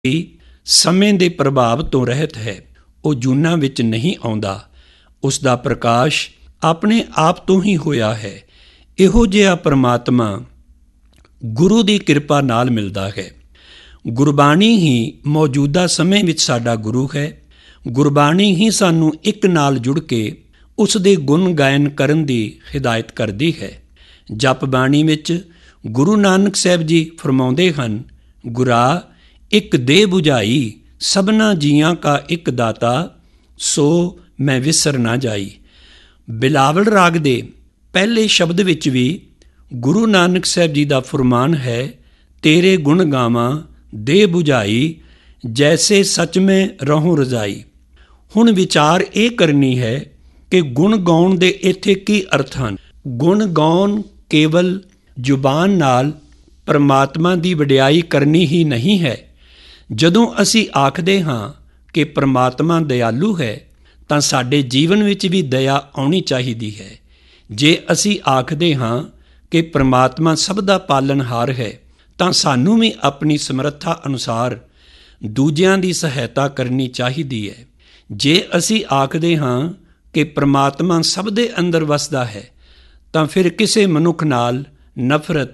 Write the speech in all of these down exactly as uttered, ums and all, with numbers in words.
ਸਮੇਂ ਦੇ ਪ੍ਰਭਾਵ ਤੋਂ ਰਹਿਤ ਹੈ। ਉਹ ਜੂਨਾਂ ਵਿੱਚ ਨਹੀਂ ਆਉਂਦਾ। ਉਸ ਦਾ ਪ੍ਰਕਾਸ਼ ਆਪਣੇ ਆਪ ਤੋਂ ਹੀ ਹੋਇਆ ਹੈ। ਇਹੋ ਜਿਹਾ ਪਰਮਾਤਮਾ ਗੁਰੂ ਦੀ ਕਿਰਪਾ ਨਾਲ ਮਿਲਦਾ ਹੈ। ਗੁਰਬਾਣੀ ਹੀ ਮੌਜੂਦਾ ਸਮੇਂ ਵਿੱਚ ਸਾਡਾ ਗੁਰੂ ਹੈ। ਗੁਰਬਾਣੀ ਹੀ ਸਾਨੂੰ ਇੱਕ ਨਾਲ ਜੁੜ ਕੇ ਉਸ ਦੇ ਗੁਣ ਗਾਇਨ ਕਰਨ ਦੀ ਹਿਦਾਇਤ ਕਰਦੀ ਹੈ। ਜਪ ਬਾਣੀ ਵਿੱਚ ਗੁਰੂ ਨਾਨਕ ਸਾਹਿਬ ਜੀ ਫਰਮਾਉਂਦੇ ਹਨ, ਗੁਰਾ ਇੱਕ ਦੇਹ ਬੁਝਾਈ, ਸਭਨਾ ਜੀਆਂ ਕਾ ਇੱਕ ਦਾਤਾ, ਸੋ ਮੈਂ ਵਿਸਰ ਨਾ ਜਾਈ। ਬਿਲਾਵਲ ਰਾਗ ਦੇ ਪਹਿਲੇ ਸ਼ਬਦ ਵਿੱਚ ਵੀ ਗੁਰੂ ਨਾਨਕ ਸਾਹਿਬ ਜੀ ਦਾ ਫਰਮਾਨ ਹੈ, ਤੇਰੇ ਗੁਣ ਗਾਵਾਂ ਦੇਹ ਬੁਝਾਈ, ਜੈਸੇ ਸੱਚ ਮੈਂ ਰਹੂੰ ਰਜ਼ਾਈ। ਹੁਣ ਵਿਚਾਰ ਇਹ ਕਰਨੀ ਹੈ ਕਿ ਗੁਣ ਗਾਉਣ ਦੇ ਇੱਥੇ ਕੀ ਅਰਥ ਹਨ। ਗੁਣ ਗਾਉਣ ਕੇਵਲ ਜ਼ੁਬਾਨ ਨਾਲ ਪਰਮਾਤਮਾ ਦੀ ਵਡਿਆਈ ਕਰਨੀ ਹੀ ਨਹੀਂ ਹੈ। ਜਦੋਂ ਅਸੀਂ ਆਖਦੇ ਹਾਂ ਕਿ ਪਰਮਾਤਮਾ ਦਇਆਲੂ ਹੈ, ਤਾਂ ਸਾਡੇ ਜੀਵਨ ਵਿੱਚ ਵੀ ਦਇਆ ਆਉਣੀ ਚਾਹੀਦੀ ਹੈ। ਜੇ ਅਸੀਂ ਆਖਦੇ ਹਾਂ ਕਿ ਪਰਮਾਤਮਾ ਸਭ ਦਾ ਪਾਲਣਹਾਰ ਹੈ, ਤਾਂ ਸਾਨੂੰ ਵੀ ਆਪਣੀ ਸਮਰੱਥਾ ਅਨੁਸਾਰ ਦੂਜਿਆਂ ਦੀ ਸਹਾਇਤਾ ਕਰਨੀ ਚਾਹੀਦੀ ਹੈ। ਜੇ ਅਸੀਂ ਆਖਦੇ ਹਾਂ ਕਿ ਪਰਮਾਤਮਾ ਸਭ ਦੇ ਅੰਦਰ ਵਸਦਾ ਹੈ, ਤਾਂ ਫਿਰ ਕਿਸੇ ਮਨੁੱਖ ਨਾਲ ਨਫ਼ਰਤ,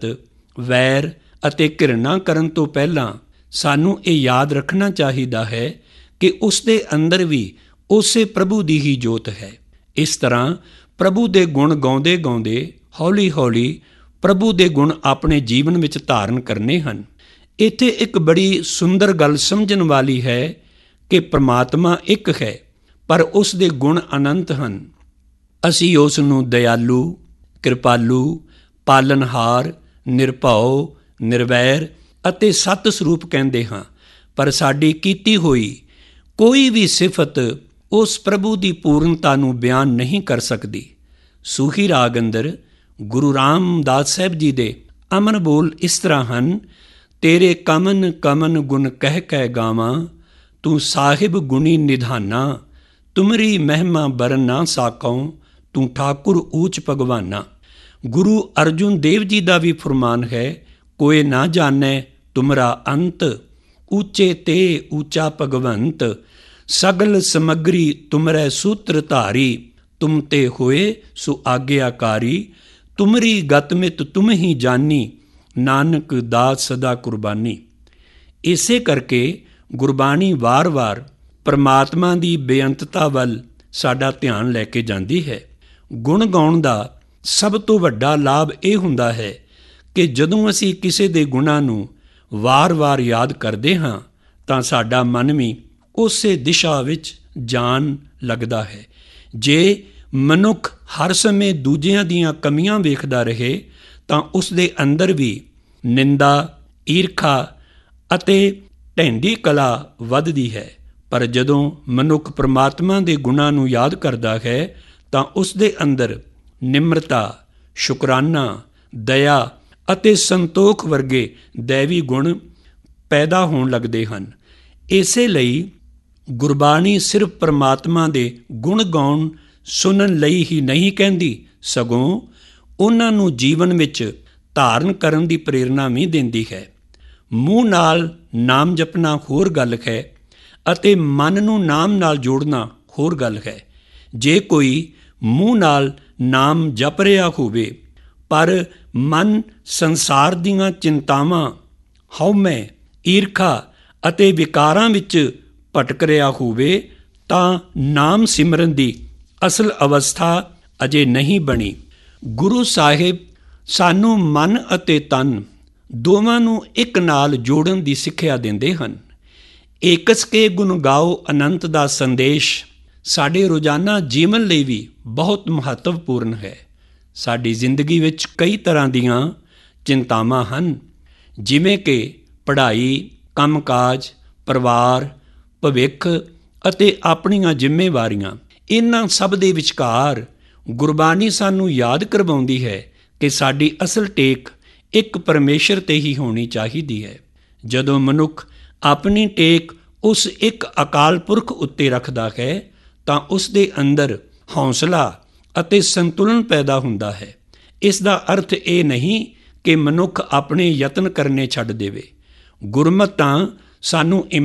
ਵੈਰ ਅਤੇ ਘਿਰਣਾ ਕਰਨ ਤੋਂ ਪਹਿਲਾਂ ਸਾਨੂੰ ਇਹ ਯਾਦ ਰੱਖਣਾ ਚਾਹੀਦਾ ਹੈ ਕਿ ਉਸ ਦੇ ਅੰਦਰ ਵੀ ਉਸੇ ਪ੍ਰਭੂ ਦੀ ਹੀ ਜੋਤ ਹੈ। ਇਸ ਤਰ੍ਹਾਂ ਪ੍ਰਭੂ ਦੇ ਗੁਣ ਗਾਉਂਦੇ ਗਾਉਂਦੇ ਹੌਲੀ ਹੌਲੀ ਪ੍ਰਭੂ ਦੇ ਗੁਣ ਆਪਣੇ ਜੀਵਨ ਵਿੱਚ ਧਾਰਨ ਕਰਨੇ ਹਨ। ਇੱਥੇ ਇੱਕ ਬੜੀ ਸੁੰਦਰ ਗੱਲ ਸਮਝਣ ਵਾਲੀ ਹੈ ਕਿ ਪਰਮਾਤਮਾ ਇੱਕ ਹੈ, ਪਰ ਉਸ ਦੇ ਗੁਣ ਅਨੰਤ ਹਨ। ਅਸੀਂ ਉਸ ਨੂੰ ਦਇਆਲੂ, ਕਿਰਪਾਲੂ, ਪਾਲਣਹਾਰ, ਨਿਰਭਉ, ਨਿਰਵੈਰ ਅਤੇ ਸਤ ਸਰੂਪ ਕਹਿੰਦੇ ਹਾਂ, ਪਰ ਸਾਡੀ ਕੀਤੀ ਹੋਈ ਕੋਈ ਵੀ ਸਿਫਤ ਉਸ ਪ੍ਰਭੂ ਦੀ ਪੂਰਨਤਾ ਨੂੰ ਬਿਆਨ ਨਹੀਂ ਕਰ ਸਕਦੀ। ਸੂਹੀ ਰਾਗ ਅੰਦਰ ਗੁਰੂ ਰਾਮਦਾਸ ਸਾਹਿਬ ਜੀ ਦੇ ਅਮਨ ਬੋਲ ਇਸ ਤਰ੍ਹਾਂ ਹਨ, ਤੇਰੇ ਕਮਨ ਕਮਨ ਗੁਣ ਕਹਿ ਕਹਿ ਗਾਵਾਂ, ਤੂੰ ਸਾਹਿਬ ਗੁਣੀ ਨਿਧਾਨਾ, ਤੁਮਰੀ ਮਹਿਮਾ ਬਰਨ ਨਾ ਸਾਕਉ, ਤੂੰ ਠਾਕੁਰ ਊਚ ਭਗਵਾਨਾ। ਗੁਰੂ ਅਰਜੁਨ ਦੇਵ ਜੀ ਦਾ ਵੀ ਫਰਮਾਨ ਹੈ, ਕੋਇ ਨਾ ਜਾਣੈ ਤੁਮਰਾ ਅੰਤ, ਊਚੇ ਤੇ ਊਚਾ ਭਗਵੰਤ, ਸਗਲ ਸਮਗਰੀ ਤੁਮਰੈ ਸੂਤਰ ਧਾਰੀ, ਤੁਮ ਤੇ ਹੋਏ ਸੋ ਆਗਿਆਕਾਰੀ, ਤੁਮਰੀ ਗਤ ਮਿਤ ਤੁਮ ਹੀ ਜਾਨੀ, ਨਾਨਕ ਦਾਸ ਸਦਾ ਕੁਰਬਾਨੀ। ਇਸੇ ਕਰਕੇ ਗੁਰਬਾਣੀ ਵਾਰ-ਵਾਰ ਪਰਮਾਤਮਾ ਦੀ ਬੇਅੰਤਤਾ ਵੱਲ ਸਾਡਾ ਧਿਆਨ ਲੈ ਕੇ ਜਾਂਦੀ ਹੈ। ਗੁਣ ਗਾਉਣ ਦਾ ਸਭ ਤੋਂ ਵੱਡਾ ਲਾਭ ਇਹ ਹੁੰਦਾ ਹੈ ਕਿ ਜਦੋਂ ਅਸੀਂ ਕਿਸੇ ਦੇ ਗੁਣਾਂ ਨੂੰ ਵਾਰ-ਵਾਰ ਯਾਦ ਕਰਦੇ ਹਾਂ, ਤਾਂ ਸਾਡਾ ਮਨ ਵੀ ਉਸੇ ਦਿਸ਼ਾ ਵਿੱਚ ਜਾਣ ਲੱਗਦਾ ਹੈ। ਜੇ ਮਨੁੱਖ ਹਰ ਸਮੇਂ ਦੂਜਿਆਂ ਦੀਆਂ ਕਮੀਆਂ ਵੇਖਦਾ ਰਹੇ, ਤਾਂ ਉਸ ਦੇ ਅੰਦਰ ਵੀ ਨਿੰਦਾ, ਈਰਖਾ ਅਤੇ ਢਹਿੰਦੀ ਕਲਾ ਵੱਧਦੀ ਹੈ। ਪਰ ਜਦੋਂ ਮਨੁੱਖ ਪਰਮਾਤਮਾ ਦੇ ਗੁਣਾਂ ਨੂੰ ਯਾਦ ਕਰਦਾ ਹੈ, ਤਾਂ ਉਸ ਦੇ ਅੰਦਰ ਨਿਮਰਤਾ, ਸ਼ੁਕਰਾਨਾ, ਦਇਆ ਅਤੇ ਸੰਤੋਖ ਵਰਗੇ ਦੈਵੀ ਗੁਣ ਪੈਦਾ ਹੋਣ ਲੱਗਦੇ ਹਨ। ਇਸੇ ਲਈ ਗੁਰਬਾਣੀ ਸਿਰਫ ਪਰਮਾਤਮਾ ਦੇ ਗੁਣ ਗਾਉਣ ਸੁਣਨ ਲਈ ਹੀ ਨਹੀਂ ਕਹਿੰਦੀ, ਸਗੋਂ ਉਹਨਾਂ ਨੂੰ ਜੀਵਨ ਵਿੱਚ ਧਾਰਨ ਕਰਨ ਦੀ ਪ੍ਰੇਰਨਾ ਵੀ ਦਿੰਦੀ ਹੈ। ਮੂੰਹ ਨਾਲ ਨਾਮ ਜਪਣਾ ਹੋਰ ਗੱਲ ਹੈ ਅਤੇ ਮਨ ਨੂੰ ਨਾਮ ਨਾਲ ਜੋੜਨਾ ਹੋਰ ਗੱਲ ਹੈ। ਜੇ ਕੋਈ ਮੂੰਹ ਨਾਲ ਨਾਮ ਜਪ ਰਿਹਾ ਹੋਵੇ, ਪਰ ਮਨ ਸੰਸਾਰ ਦੀਆਂ ਚਿੰਤਾਵਾਂ, ਹਉਮੈ, ਈਰਖਾ ਅਤੇ ਵਿਕਾਰਾਂ ਵਿੱਚ ਭਟਕ ਰਿਹਾ ਹੋਵੇ, ਤਾਂ ਨਾਮ ਸਿਮਰਨ ਦੀ ਅਸਲ ਅਵਸਥਾ ਅਜੇ ਨਹੀਂ ਬਣੀ। ਗੁਰੂ ਸਾਹਿਬ ਸਾਨੂੰ ਮਨ ਅਤੇ ਤਨ ਦੋਵਾਂ ਨੂੰ ਇੱਕ ਨਾਲ ਜੋੜਨ ਦੀ ਸਿੱਖਿਆ ਦਿੰਦੇ ਹਨ। ਏਕਸ ਕੇ ਗੁਣ ਗਾਓ ਅਨੰਤ ਦਾ ਸੰਦੇਸ਼ ਸਾਡੇ ਰੋਜ਼ਾਨਾ ਜੀਵਨ ਲਈ ਵੀ ਬਹੁਤ ਮਹੱਤਵਪੂਰਨ ਹੈ। ਸਾਡੀ ਜ਼ਿੰਦਗੀ ਵਿੱਚ ਕਈ ਤਰ੍ਹਾਂ ਦੀਆਂ ਚਿੰਤਾਵਾਂ ਹਨ, ਜਿਵੇਂ ਕਿ ਪੜ੍ਹਾਈ, ਕੰਮਕਾਜ, ਪਰਿਵਾਰ, ਭਵਿੱਖ ਅਤੇ ਆਪਣੀਆਂ ਜ਼ਿੰਮੇਵਾਰੀਆਂ। ਇਹਨਾਂ ਸਭ ਦੇ ਵਿਚਕਾਰ ਗੁਰਬਾਣੀ ਸਾਨੂੰ ਯਾਦ ਕਰਵਾਉਂਦੀ ਹੈ ਕਿ ਸਾਡੀ ਅਸਲ ਟੇਕ ਇੱਕ ਪਰਮੇਸ਼ਰ 'ਤੇ ਹੀ ਹੋਣੀ ਚਾਹੀਦੀ ਹੈ। ਜਦੋਂ ਮਨੁੱਖ ਆਪਣੀ ਟੇਕ ਉਸ ਇੱਕ ਅਕਾਲ ਪੁਰਖ ਉੱਤੇ ਰੱਖਦਾ ਹੈ, ਤਾਂ ਉਸ ਦੇ ਅੰਦਰ ਹੌਸਲਾ ਅਤੇ ਸੰਤੁਲਨ ਪੈਦਾ ਹੁੰਦਾ ਹੈ। ਇਸ ਦਾ ਅਰਥ ਇਹ ਨਹੀਂ ਕਿ ਮਨੁੱਖ ਆਪਣੇ ਯਤਨ ਕਰਨੇ ਛੱਡ ਦੇਵੇ। ਗੁਰਮਤਿ ਤਾਂ ਸਾਨੂੰ